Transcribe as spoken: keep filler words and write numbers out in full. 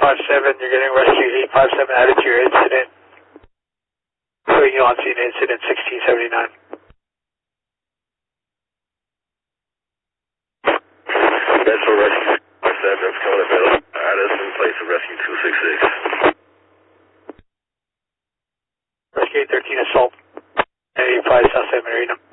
five seven, you're getting rescue eight five seven added to your incident. Putting you on scene incident sixteen seventy-nine. That's for rescue five seven, that's coming available. Add us in place of rescue two six six. Rescue eight thirteen assault. eighty-five South San Marino.